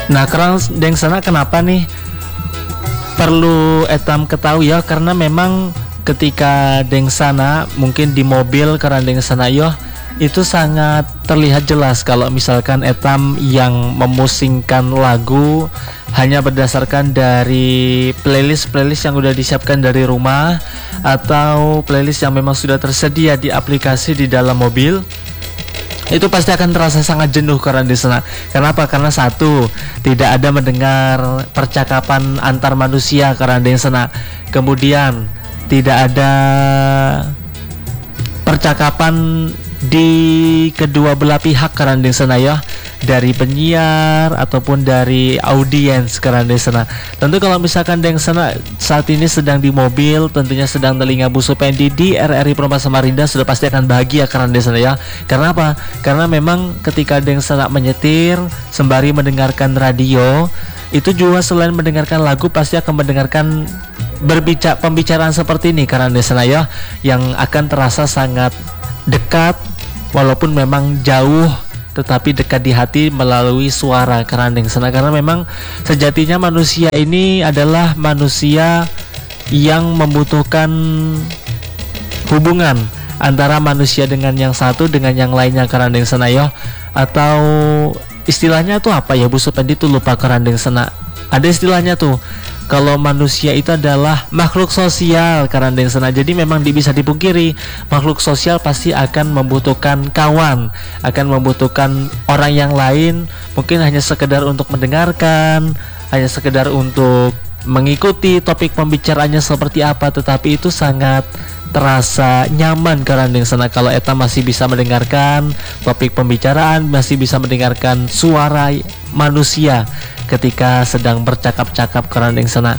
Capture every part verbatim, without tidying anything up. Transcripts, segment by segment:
Nah, karena deng sana kenapa nih perlu etam ketahui ya, karena memang ketika deng sana mungkin di mobil karena deng sana yo itu sangat terlihat jelas kalau misalkan etam yang memusingkan lagu hanya berdasarkan dari playlist-playlist yang udah disiapkan dari rumah atau playlist yang memang sudah tersedia di aplikasi di dalam mobil. Itu pasti akan terasa sangat jenuh karena di sana. Kenapa? Karena satu, tidak ada mendengar percakapan antar manusia karena di sana. Kemudian tidak ada percakapan di kedua belah pihak karena di sana ya, dari penyiar ataupun dari audiens karena di sana. Tentu kalau misalkan Deng sana saat ini sedang di mobil, tentunya sedang telinga busu pendi di R R I Perumahan Samarinda, sudah pasti akan bahagia karena di sana ya. Karena apa? Karena memang ketika Deng sana menyetir sembari mendengarkan radio, itu juga selain mendengarkan lagu pasti akan mendengarkan berbicara pembicaraan seperti ini karena di sana ya, yang akan terasa sangat dekat walaupun memang jauh, tetapi dekat di hati melalui suara kerandeng sana. Karena memang sejatinya manusia ini adalah manusia yang membutuhkan hubungan antara manusia dengan yang satu dengan yang lainnya kerandeng sana ya. Atau istilahnya tuh apa ya Bu Supendi tuh lupa kerandeng sana. Ada istilahnya tuh, kalau manusia itu adalah makhluk sosial kerandeng sana. Jadi memang bisa dipungkiri, makhluk sosial pasti akan membutuhkan kawan, akan membutuhkan orang yang lain, mungkin hanya sekedar untuk mendengarkan, hanya sekedar untuk mengikuti topik pembicaraannya seperti apa, tetapi itu sangat terasa nyaman kerandeng sana kalau eta masih bisa mendengarkan topik pembicaraan, masih bisa mendengarkan suara manusia ketika sedang bercakap-cakap kerandeng sana.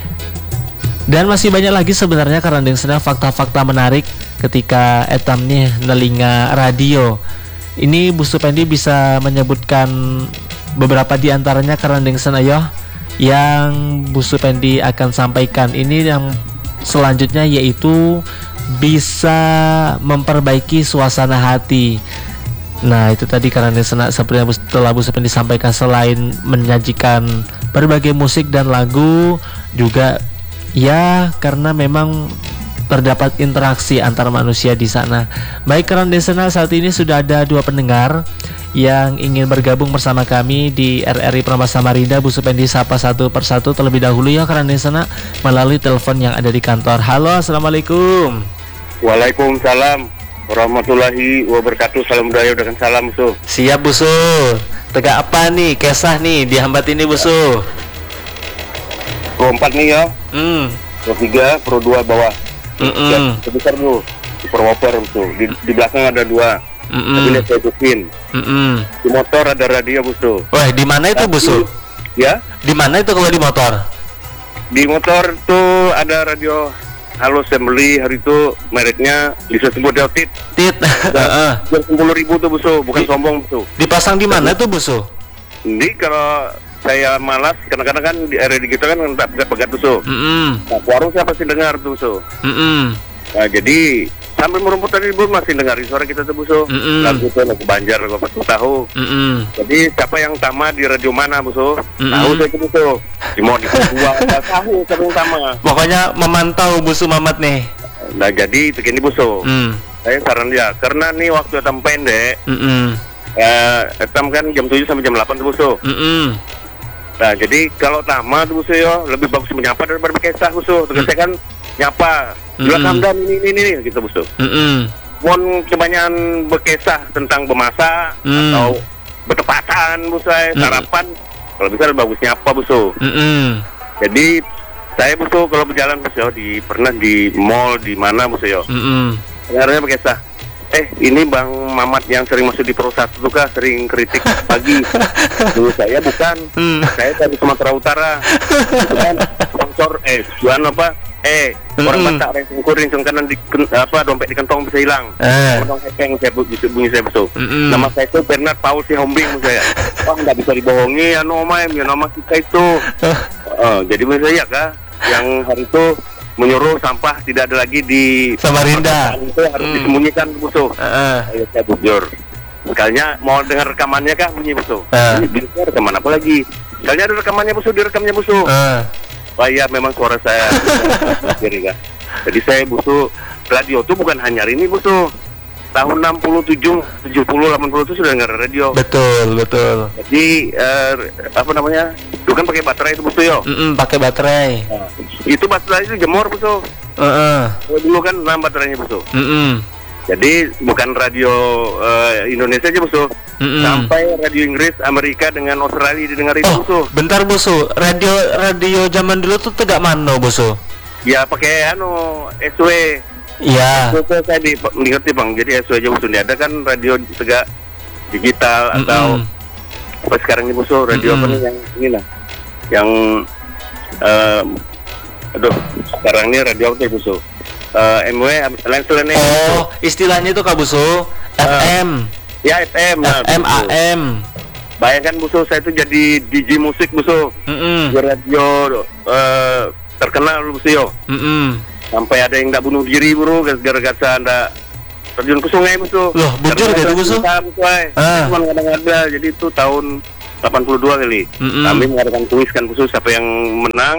Dan masih banyak lagi sebenarnya kerandeng sana fakta-fakta menarik ketika etam nih nelinga radio. Ini Bu Supendi bisa menyebutkan beberapa di antaranya kerandeng sana ya, yang Bu Supendi akan sampaikan. Ini yang selanjutnya yaitu bisa memperbaiki suasana hati. Nah itu tadi karena seperti yang telah Bu Supendi sampaikan, selain menyajikan berbagai musik dan lagu, juga ya karena memang terdapat interaksi antar manusia di sana. Baik, karena di sana saat ini sudah ada dua pendengar yang ingin bergabung bersama kami di R R I Perumahan Samarinda. Bu Supendi sapa satu persatu terlebih dahulu ya karena di sana melalui telepon yang ada di kantor. Halo, assalamualaikum. Waalaikumsalam warahmatullahi wabarakatuh. Salam budaya dengan salam Busu. Siap Busu. Tegak apa nih? Kesah nih dihambat ini Busu. Pro empat nih ya. Hmm. Pro tiga, Pro dua bawah. Mm-mm. Sebesar dulu. Super Whopper Busu. Di, di belakang ada dua. Tapi lihat saya tukin. Di motor ada radio Busu. Wah, di mana itu Busu? Ya? Di mana itu kalau di motor? Di motor tuh ada radio Halo Assembly, hari itu mereknya bisa sebut dia Tit. Tit. Heeh. sepuluh ribu tuh Busu, bukan di, sombong Busu. Dipasang di mana tuh Busu? Jadi kalau saya malas, kadang-kadang kan di R R I kita kan tak pegat-pegat Busu. Mm-hmm. Nah, warung saya pasti dengar tuh Busu. Mm-hmm. Nah, jadi sambil merumput tadi Bu masih dengar suara kita tuh Busu. Mm-hmm. Lagu tuh lagu Banjar, lagu apa tuh tahu. Mm-hmm. Jadi siapa yang tama di radio mana Busu? Mm-hmm. Tahu saya itu Busu. Di mau di dua tahu siapa yang tama. Pokoknya memantau Busu Mamat nih. Nah, jadi begini Busu. Mm. Saya saran dia, karena nih waktu etam pendek. Mm-hmm. Eh, etam kan jam tujuh sampai jam delapan tuh Busu. Mm-hmm. Nah, jadi kalau tama tuh Busu yo lebih bagus menyapa daripada berkisah Busu. Tugasnya kan nyapa. Bilang Mm-hmm. Hamdan ini ini ini gitu Busu. Mm-hmm. Mohon kebanyakan berkisah tentang bermasak mm. atau bertepatan Busu, mm. sarapan. Kalau bisa lebih bagus nyapa Busu. Mm-hmm. Jadi saya Busu kalau berjalan Busu yo, di pernah di mall di mana Busu yo. Mm-hmm. Dengarnya berkisah. Eh, ini Bang Mamat yang sering masuk di Pro satu tuh kah, sering kritik pagi. Dulu saya bukan. Mm. Saya dari Sumatera Utara. Bukan sponsor eh tujuan apa? Eh, orang Mm-mm. Batak racing kuring kanan di apa dompet di kantong bisa hilang. Eh. Kantong hepeng saya bisa bunyi saya besok. Mm-mm. Nama saya itu Bernard Paul Sihombing saya. Wah, nggak bisa dibohongi ya nomai, ya nama kita itu. Oh, jadi menurut saya kah yang hari itu menyuruh sampah tidak ada lagi di Samarinda. Itu harus mm. disembunyikan Busu. Uh-uh. Ayo saya bujur. Sekalinya mau dengar rekamannya kah bunyi Busu. Uh. Ini bisa rekaman apa lagi? Kayaknya ada rekamannya busu, direkamnya busu. Uh. Wah iya memang suara saya. Jadi kan. Jadi saya busu radio tuh bukan hanya hari ini busu. Tahun enam puluh tujuh, tujuh puluh, delapan puluh itu sudah dengar radio. Betul, betul. Jadi uh, apa namanya? Itu kan pakai baterai itu busu yo. Mm-mm, pakai baterai. Nah, itu baterai itu jemur busu. Uh-uh. Dulu kan enam baterainya busu. Mm-mm. Jadi bukan radio uh, Indonesia aja busu. Mm-mm. Sampai radio Inggris, Amerika dengan Australia didengar itu Oh, busu. bentar busu. Radio radio zaman dulu tuh tegak mano busu. Ya pakai anu S W. Iya. Itu saya di mengerti bang. Jadi S W aja busu. Ada kan radio tegak digital Mm-mm. atau apa sekarang ini busu radio Mm-mm. apa nih yang ini lah. Yang uh, aduh sekarang ini radio apa busu? Uh, M W lain selain Oh, istilahnya itu Kak Busu, F M. ya F M nah, F M A busu. M. Bayangkan busu saya itu jadi D J musik busu. Mm-mm. Di radio uh, terkenal busu yo. Mm-mm. Sampai ada yang tak bunuh diri bro gara-gara anda terjun ke sungai busu. Loh, bujur gitu busu? Ah. Cuma kadang-kadang jadi itu tahun delapan puluh dua kali. Mm-mm. Kami mengadakan kuis kan busu siapa yang menang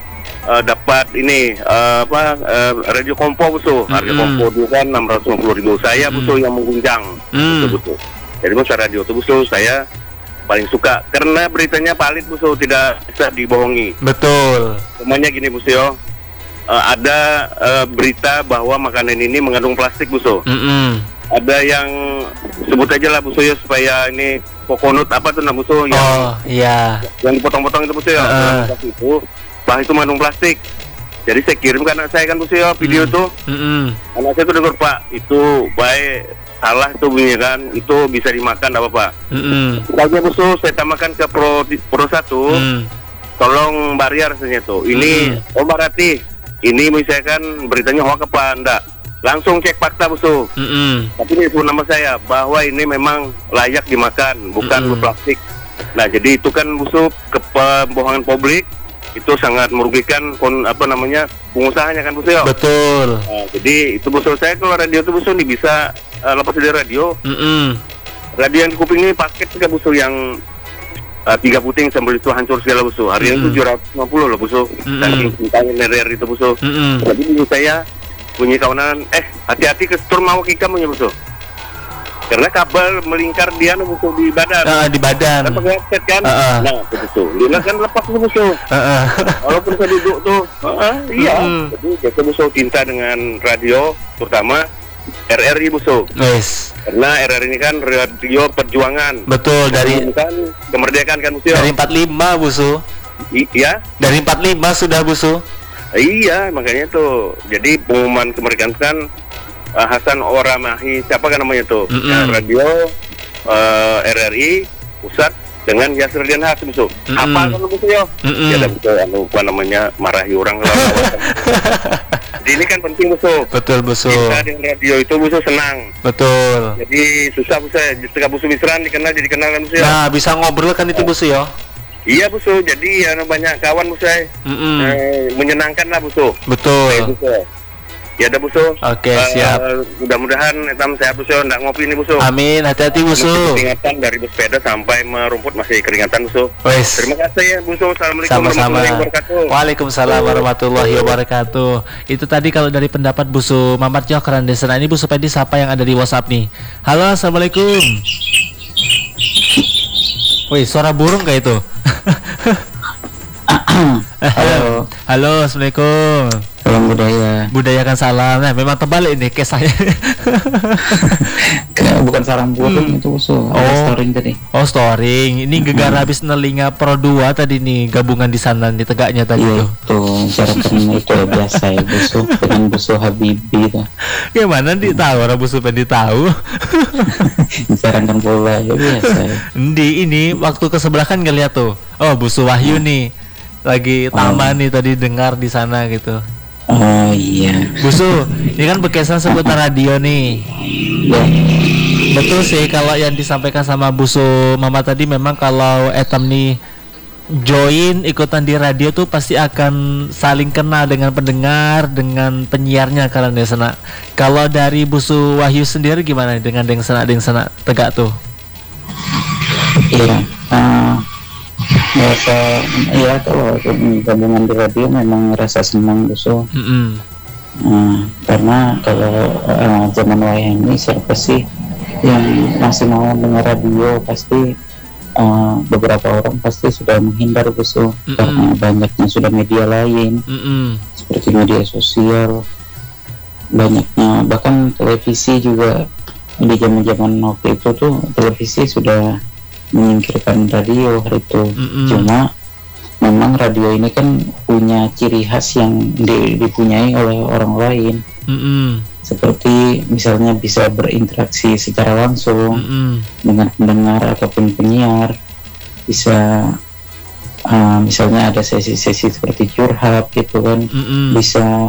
uh, dapat ini uh, apa uh, radio kompo busu. Harga Mm-mm. kompo dulu kan enam ratus lima puluh ribu. Saya busu Mm. yang mengguncang. Mm. Busu. Jadi busu radio itu busu saya paling suka karena beritanya valid busu, tidak bisa dibohongi. Betul. Namanya gini busu yo. Uh, ada uh, berita bahwa makanan ini mengandung plastik busu. Mm-mm. Ada yang sebut aja lah busu ya supaya ini kokonut apa tuh nah busu yang Oh, iya. yang dipotong-potong itu busu ya. Uh. Uh. Itu bah itu mengandung plastik. Jadi saya kirim ke anak saya kan busu ya video Mm. tuh. Mm-mm. Anak saya tuh dengar Pak itu baik salah itu bunyinya kan itu bisa dimakan apa Pak. Mm-mm. Soalnya busu saya tambahkan ke pro pro satu. Mm. Tolong barrier rasanya tuh. Ini Mm. oh Barati. Ini misalkan beritanya hoax apa enggak? Langsung cek fakta busu. Mm-mm. Tapi ini disebut nama saya bahwa ini memang layak dimakan, bukan Mm-mm. plastik. Nah, jadi itu kan busu kebohongan publik itu sangat merugikan kon, apa namanya pengusahanya kan busu ya. Betul. Nah, jadi itu busu saya kalau radio itu busu nih bisa uh, lepas dari radio. Mm-mm. Radio yang di kuping ini paket juga busu yang Uh, tiga puting sambil itu hancur segala busu. Hari ini Mm-mm. tujuh ratus lima puluh loh busu. Mm-mm. Dan cintanya nerer itu busu. Mm-mm. Jadi busu saya bunyi kawanan, eh hati-hati ke setur mau kita punya busu. Karena kabel melingkar dia nih busu di badan. Ah, di badan. Kan pakai headset kan? Uh-uh. Nah itu busu. Dia kan lepas tuh busu. Uh-uh. Walaupun saya duduk tuh, uh-uh, iya. Mm-mm. Jadi kita busu cinta dengan radio, terutama R R I busu. Wes. Karena R R I ini kan radio perjuangan. Betul, dari kan kemerdekaan kan busu. dari empat puluh lima busu. I- iya. Dari empat puluh lima sudah busu. Iya, makanya tuh. Jadi pengumuman kemerdekaan kan uh, Hasan Oramahi, siapa kan namanya tuh? Mm-mm. Ya, radio uh, R R I pusat dengan Yasir Dian Has busu. Mm-mm. Apa kan busu yo? Mm-mm. Ya ada busu anu apa namanya marahi orang lah. Jadi ini kan penting busu. Betul busu. Kita dengan radio itu busu senang. Betul. Jadi susah busu ya. Jika busu Misran dikenal jadi kenal kan busu ya. Nah, bisa ngobrol kan itu busu ya. Iya busu. Jadi ya banyak kawan busu ya. Mm-mm. Eh, menyenangkan lah busu. Betul. Oke, busu. Ya ada busu. Oke, Eh, siap. Mudah-mudahan etam sehat busu, ndak ngopi nih busu. Amin, hati-hati busu. Keringatan dari bersepeda sampai merumput masih keringatan busu. Wes. Terima kasih ya busu. Assalamualaikum Sama-sama. warahmatullahi wabarakatuh. Waalaikumsalam warahmatullahi wabarakatuh. Itu tadi kalau dari pendapat Busu Mamat Joh Keren Desa. Nah, ini Busu Pedi siapa yang ada di WhatsApp nih? Halo, assalamualaikum. Wih, suara burung kayak itu. Halo. Halo, assalamualaikum. Salam budaya. Budayakan salam. Nah, memang terbalik ini kisahnya. Kayak bukan sarang burung itu usul. Oh. Oh. Storing tadi. Oh, storing. Ini gegar habis nelinga Pro dua tadi nih gabungan di sana di tegaknya tadi Iya tuh. itu bicarakan itu ya biasa ya busu dengan busu Habibie itu. Gimana di tahu orang Busu Pedi tahu? Bicarakan pula ya biasa ya. Di ini waktu ke sebelah kan ngeliat tuh. Oh, Busu Wahyu nih. Lagi taman nih tadi dengar di sana gitu. Oh iya. Busu, ini kan berkesan seputar radio nih. Ya. Betul sih kalau yang disampaikan sama Busu Mama tadi memang kalau Etam nih join ikutan di radio tuh pasti akan saling kenal dengan pendengar, dengan penyiarnya kalian di sana. Kalau dari Busu Wahyu sendiri gimana nih dengan Deng Sana Deng Sana Tegak tuh? Iya. Uh, merasa ya kalau gabungan di radio memang rasa senang Busu. Mm-mm. Nah, karena kalau uh, zaman wayang ini siapa sih yang masih mau dengar radio, pasti uh, beberapa orang pasti sudah menghindar Busu. Mm-mm. Karena banyaknya sudah media lain. Mm-mm. Seperti media sosial, banyaknya bahkan televisi juga. Di zaman-zaman waktu itu tuh televisi sudah menyingkirkan radio hari itu. Mm-mm. Cuma memang radio ini kan punya ciri khas yang di, dipunyai oleh orang lain. Mm-mm. Seperti misalnya bisa berinteraksi secara langsung. Mm-mm. dengan pendengar ataupun penyiar, bisa uh, misalnya ada sesi-sesi seperti curhat gitu kan. Mm-mm. Bisa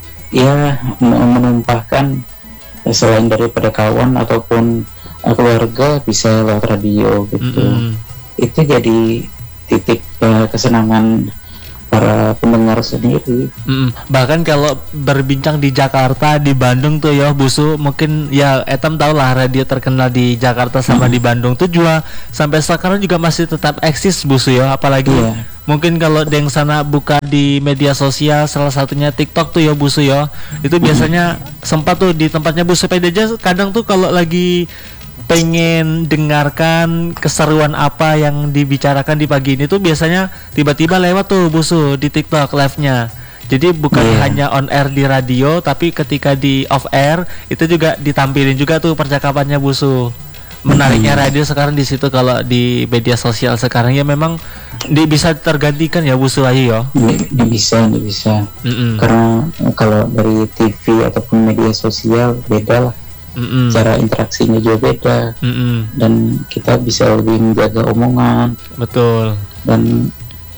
ya menumpahkan selain daripada kawan ataupun uh, keluarga, bisa lewat radio gitu. Mm-hmm. Itu jadi titik uh, kesenangan para pendengar sendiri. Mm-hmm. Bahkan kalau berbincang di Jakarta, di Bandung tuh ya Busu, mungkin ya Etam tau lah radio terkenal di Jakarta sama mm-hmm. di Bandung tuh juga sampai sekarang juga masih tetap eksis Busu ya, apalagi yeah. Mungkin kalau yang sana buka di media sosial, salah satunya TikTok tuh ya Busu ya, itu biasanya sempat tuh di tempatnya Busu Pedi aja kadang tuh kalau lagi pengen dengarkan keseruan apa yang dibicarakan di pagi ini tuh biasanya tiba-tiba lewat tuh Busu di TikTok live-nya. Jadi bukan yeah. hanya on air di radio, tapi ketika di off air itu juga ditampilin juga tuh percakapannya Busu. Menariknya radio sekarang di situ, kalau di media sosial sekarang ya memang di, bisa tergantikan ya Busu Ayu ya. Di, bisa, di bisa. Mm-mm. Karena kalau dari T V ataupun media sosial beda lah. Mm-mm. Cara interaksinya juga beda. Mm-mm. Dan kita bisa lebih menjaga omongan. Betul. Dan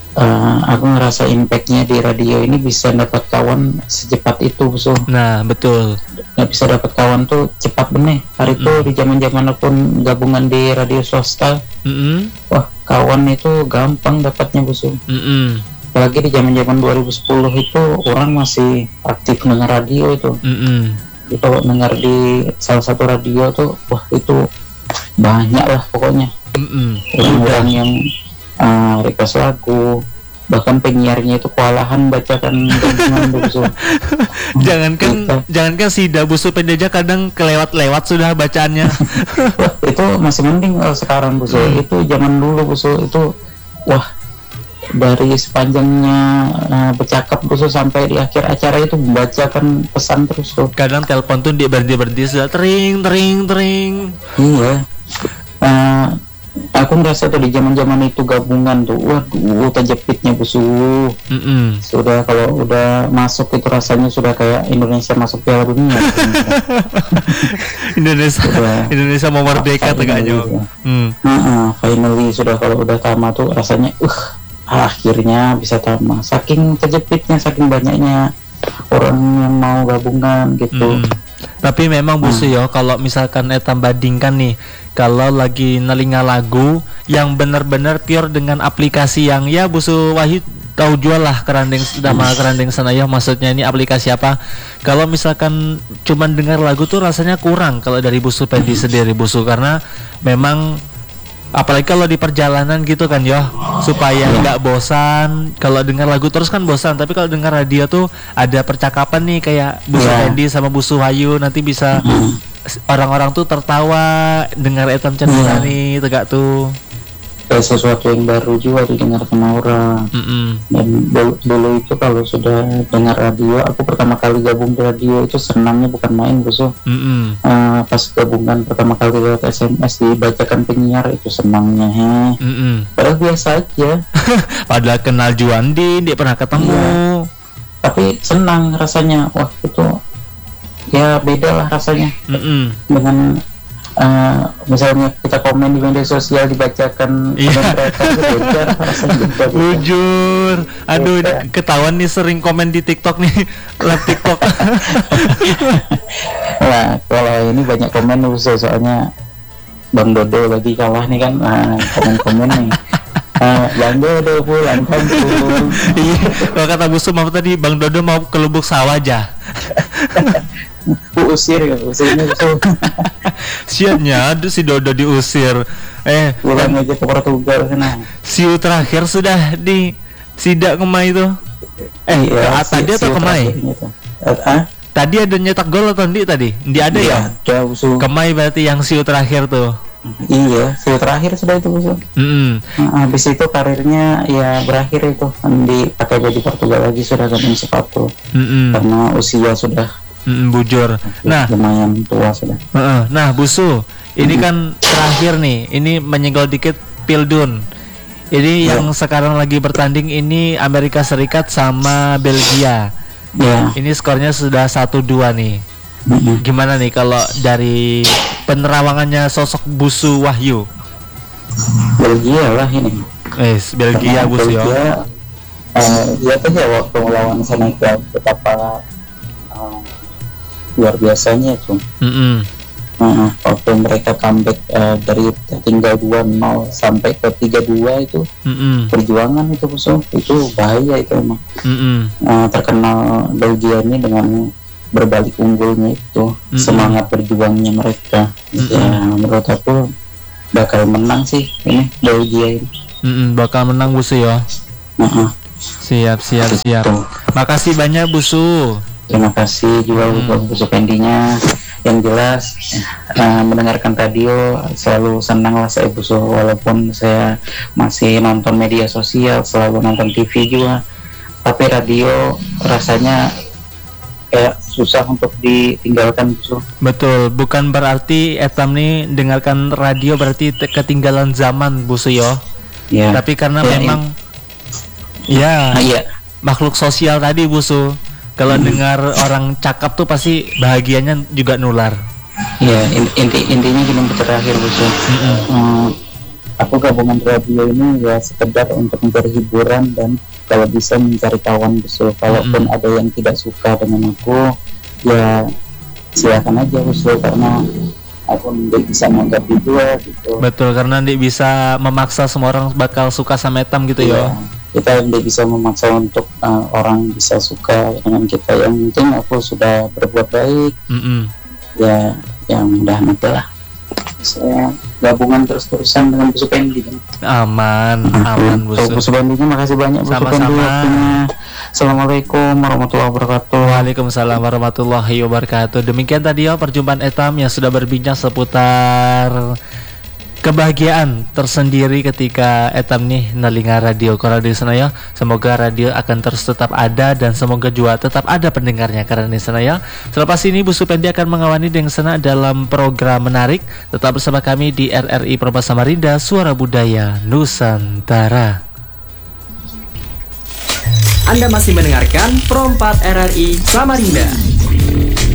uh, aku ngerasa impactnya di radio ini bisa dapat kawan secepat itu Busu. Nah betul. Nggak bisa dapat kawan tuh cepat bener. Hari itu di zaman-zaman pun gabungan di radio swasta, mm-hmm. wah kawan itu gampang dapatnya Busu. Mm-hmm. Apalagi di zaman-zaman dua ribu sepuluh itu orang masih aktif dengar radio itu. Mm-hmm. Jadi kalau dengar di salah satu radio tuh, wah itu banyak lah pokoknya. Mm-hmm. Orang-orang yang uh, request lagu, bahkan penyiarnya itu kewalahan bacakan dengan Busu. Jangankan gitu. Jangankan si Busu Pedi aja kadang kelewat-lewat sudah bacaannya. Itu masih mending kalau sekarang Busu. Hmm. Itu zaman dulu Busu itu wah, dari sepanjangnya uh, bercakap Busu sampai di akhir acara itu membacakan pesan terus tuh. Kadang telepon tuh dia berhenti-berhenti sudah tering tering tering. Iya. Uh, aku ngerasa tuh di zaman-zaman itu gabungan tuh, waduh tajepitnya Busu. Mm-mm. Sudah kalau udah masuk itu rasanya sudah kayak Indonesia masuk Piala Dunia. Indonesia sudah, Indonesia mau merdeka tegaknya. Hmm. Uh-uh, finally sudah kalau udah tamat tuh rasanya uh akhirnya bisa tamat. Saking tajepitnya, saking banyaknya orang yang mau gabungan gitu. Mm. Tapi memang Busu ya, kalau misalkan Etam bandingkan nih, kalau lagi nelinga lagu yang benar-benar pure dengan aplikasi yang ya Busu Wahid tahu jual lah kerandeng sama kerandeng Senaya, maksudnya ini aplikasi apa. Kalau misalkan cuman dengar lagu tuh rasanya kurang kalau dari Busu Pedi sendiri Busu, karena memang apalagi kalau di perjalanan gitu kan ya, supaya nggak bosan. Kalau dengar lagu terus kan bosan, tapi kalau dengar radio tuh ada percakapan nih kayak Busu yeah. Pedi sama Busu Wayu, nanti bisa orang-orang tuh tertawa dengar Etam Cendana nih tegak tuh. Kayak sesuatu yang baru juga didengar sama orang. Mm-hmm. Dan dulu, dulu itu kalau sudah dengar radio, aku pertama kali gabung di radio itu senangnya bukan main Busu. Mm-hmm. uh, pas gabungan pertama kali lewat S M S dibacakan penyiar itu senangnya. Mm-hmm. Padahal biasa aja. Padahal kenal Juandi, dia pernah ketemu. Ya. Tapi senang rasanya, wah itu ya beda lah rasanya. Mm-hmm. Dengan Uh, misalnya kita komen di media sosial dibacakan mereka beda rasanya. Jujur, aduh ini ketahuan nih sering komen di TikTok nih, live TikTok. Nah kalau ini banyak komen Busu, soalnya Bang Dodo lagi kalah nih kan, nah, komen-komen nih. Uh, Bang Dodo pulang kampung. Iya, kalau kata Busu mau tadi Bang Dodo mau ke Lubuk Sawah aja. Usir ya, usirnya Busu. Siannya aduh si Dodo diusir. Eh, pulang aja ke Portugal sana. siu terakhir sudah di sidak Kemai itu. Eh, Iya, ke- tadi si- atau si Kemai? terakhirnya tuh. Eh, ah? Tadi ada nyetak gol atau enggak tadi? Dia ada Iya, ya? ada Busu. Kemai berarti yang siu terakhir tuh. Iya, si terakhir sudah itu Busu. Mm-mm. Nah, habis itu karirnya ya berakhir itu kan dipakai baju Portugal lagi, sudah ganti sepatu Mm-mm. karena usia sudah Mm-mm, bujur. Nah, lumayan tua sudah. Heeh. Nah, Busu, ini kan terakhir nih. Ini menyenggol dikit Pildun. Ini Ya. yang sekarang lagi bertanding ini Amerika Serikat sama Belgia. Ya, Ini skornya sudah satu dua nih. mm-mm. Gimana nih kalau dari penerawangannya sosok Busu Wahyu? Belgia lah ini. Eh, Belgia Karena Busu ya. Belgia, eh, lihat aja waktu melawan Senegal betapa eh, luar biasanya itu. Mm-mm. Nah, waktu mereka comeback eh, dari tertinggal dua nol sampai ke tiga dua itu Mm-mm. perjuangan itu Busu. Itu bahaya itu emang. Mm-mm. Eh, terkenal Belgia ini dengan berbalik unggulnya itu, Mm-mm. semangat berjuangnya mereka. Mm-mm. Ya, menurut aku bakal menang sih ini Belgia ini. Mm-mm. Bakal menang Busu ya. Nah, Siap, siap, siap. Tuh. Makasih banyak Busu. Terima kasih juga Hmm. buat Busu Pendinya. Yang jelas eh, mendengarkan radio selalu senang lah saya Busu, walaupun saya masih nonton media sosial, selalu nonton T V juga, tapi radio rasanya kayak susah untuk ditinggalkan Busu. Betul, bukan berarti Etam nih dengarkan radio berarti te- ketinggalan zaman Busu yo. Ya. Tapi karena Ya, memang ya Nah, iya. makhluk sosial tadi Busu. Kalau dengar orang cakap tuh pasti bahagianya juga nular. Ya, in- inti intinya gini terakhir Busu. Mm-mm. Hmm, aku gabungan radio ini ya sekedar untuk mencari hiburan dan kalau bisa mencari kawan Busu. Kalaupun Mm-mm. ada yang tidak suka dengan aku, ya silakan aja Busu, karena aku tidak bisa menanggapi juga gitu. Betul, karena Ndik bisa memaksa semua orang bakal suka sama Etam gitu Iya, yo. kita tidak bisa memaksa untuk uh, orang bisa suka dengan kita. Yang penting aku sudah berbuat baik, Mm-mm. ya yang mudah nanti lah. Saya gabungan terus-terusan dengan Busu Pendi. Aman, aman Untuk Busu. Busu Pendinya makasih banyak Busu Sama-sama. Pendi waktunya. Assalamualaikum warahmatullahi wabarakatuh. Waalaikumsalam warahmatullahi wabarakatuh. Demikian tadi ya perjumpaan Etam yang sudah berbincang seputar kebahagiaan tersendiri ketika Etam nih nalinga radio Koradio Senaya. Semoga radio akan terus tetap ada dan semoga juga tetap ada pendengarnya karena di Senaya. Selepas ini Busu Pendi akan mengawani dengan sana dalam program menarik. Tetap bersama kami di R R I Perumah Samarinda, Suara Budaya Nusantara. Anda masih mendengarkan Pro empat R R I Samarinda.